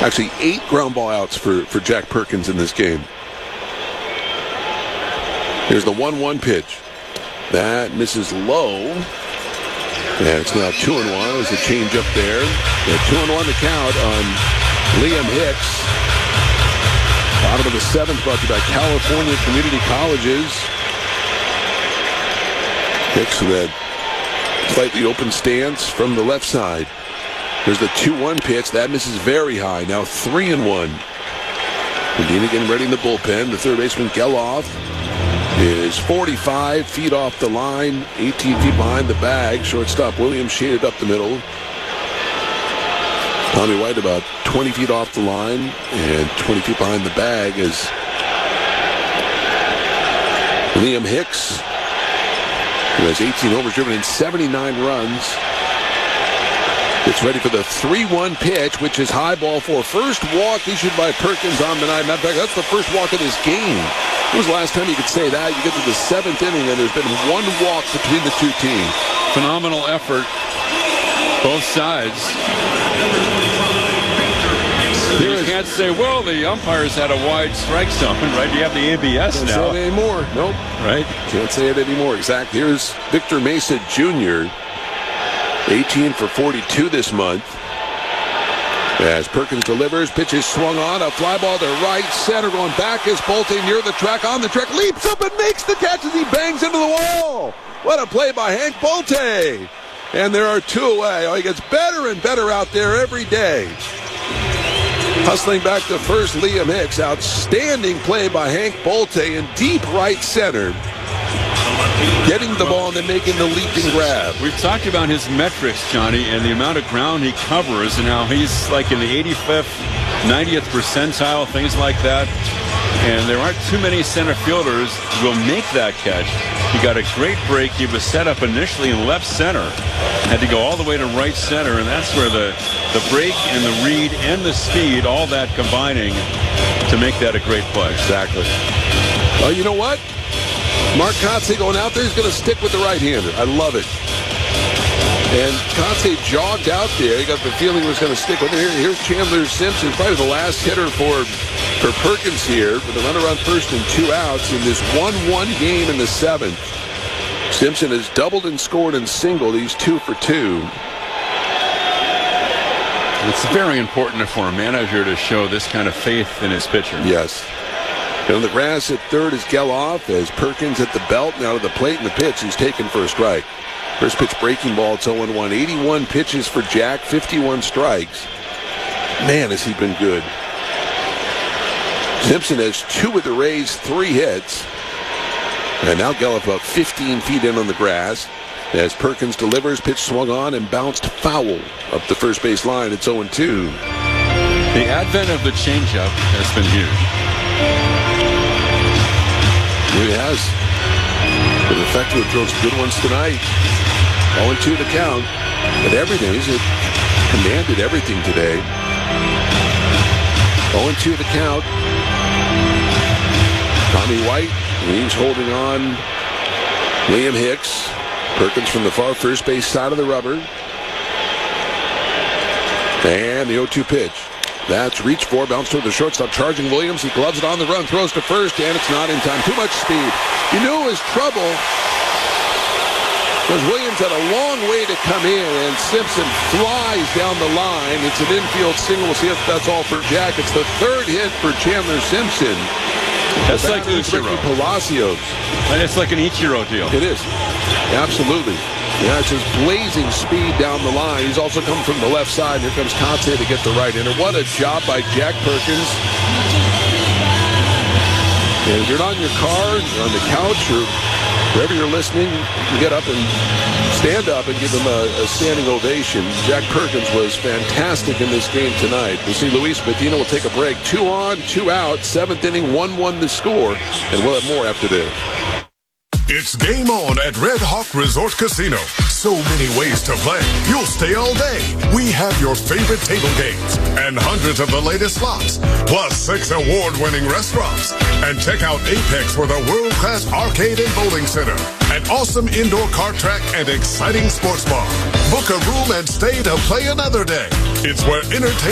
Actually, 8 ground ball outs for Jack Perkins in this game. Here's the 1-1 pitch. That misses low. And it's now 2-1. There's a change up there. 2-1 the count on Liam Hicks. Bottom of the 7th, brought to you by California Community Colleges. Hicks with that slightly open stance from the left side. There's the 2-1 pitch. That misses very high. Now 3-1. Medina getting ready in the bullpen. The third baseman, Geloff, is 45 feet off the line, 18 feet behind the bag. Shortstop Williams shaded up the middle. Tommy White about 20 feet off the line and 20 feet behind the bag is Liam Hicks, who has 18 homers driven in 79 runs. Gets ready for the 3-1 pitch, which is high ball for first walk issued by Perkins on the night. Matter of fact, that's the first walk of this game. When was the last time you could say that? You get to the 7th inning and there's been 1 walk between the two teams. Phenomenal effort, both sides. You can't say, well, the umpires had a wide strike zone, right? You have the ABS Can't now. say it anymore. Nope. Right? Can't say it anymore. Exactly. Here's Victor Mesa Jr., 18 for 42 this month. As Perkins delivers, pitch is swung on, a fly ball to right center, going back is Bolte near the track, on the track, leaps up and makes the catch as he bangs into the wall. What a play by Hank Bolte. And there are 2 away. Oh, he gets better and better out there every day. Hustling back to first, Liam Hicks. Outstanding play by Hank Bolte in deep right center. Getting the ball and then making the leaping grab. We've talked about his metrics, Johnny, and the amount of ground he covers and how he's like in the 85th, 90th percentile, things like that. And there aren't too many center fielders who will make that catch. He got a great break. He was set up initially in left center. Had to go all the way to right center, and that's where the break and the read and the speed, all that combining to make that a great play. Exactly. Well, you know what? Mark Kotsay going out there, he's going to stick with the right-hander. I love it. And Kotsay jogged out there. He got the feeling he was going to stick with it. Here's Chandler Simpson, probably the last hitter for Perkins here, with a runner on first and 2 outs in this 1-1 game in the 7th. Simpson has doubled and scored and singled. He's 2 for 2. It's very important for a manager to show this kind of faith in his pitcher. Yes. And on the grass at third is Geloff as Perkins at the belt, now to the plate, and the pitch is taken for a strike. First pitch breaking ball, it's 0-1. 81 pitches for Jack, 51 strikes. Man, has he been good. Simpson has 2 with the Rays, 3 hits. And now Geloff about 15 feet in on the grass. As Perkins delivers, pitch swung on and bounced foul up the first base line. It's 0-2. The advent of the changeup has been huge. It has. Been effective, throws good ones tonight. 0-2 the count. But everything, he's commanded everything today. 0-2 the count. Tommy White, he's holding on. Liam Hicks. Perkins from the far first base side of the rubber. And the 0-2 pitch. That's reached for, bounced toward the shortstop, charging Williams. He gloves it on the run, throws to first, and it's not in time. Too much speed. You knew it was trouble because Williams had a long way to come in, and Simpson flies down the line. It's an infield single. We'll see if that's all for Jack. It's the 3rd hit for Chandler Simpson. That's like Ichiro. Palacios. And it's like an Ichiro deal. It is. Absolutely. Yeah, it's just blazing speed down the line. He's also coming from the left side. Here comes Kotsay to get the right hander. What a job by Jack Perkins. And if you're not in your car, you're on the couch, or wherever you're listening, you can get up and stand up and give him a standing ovation. Jack Perkins was fantastic in this game tonight. We'll see Luis Medina will take a break. 2 on, 2 out, 7th inning, 1-1 the score. And we'll have more after this. It's game on at Red Hawk Resort Casino. So many ways to play. You'll stay all day. We have your favorite table games and hundreds of the latest slots, plus 6 award-winning restaurants. And check out Apex for the world-class arcade and bowling center, an awesome indoor kart track, and exciting sports bar. Book a room and stay to play another day. It's where entertainment